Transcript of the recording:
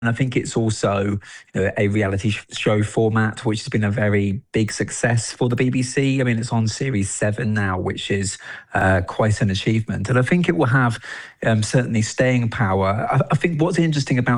And I think it's also, a reality show format, which has been a very big success for the BBC. I mean, it's on series 7 now, which is quite an achievement. And I think it will have certainly staying power. I think what's interesting about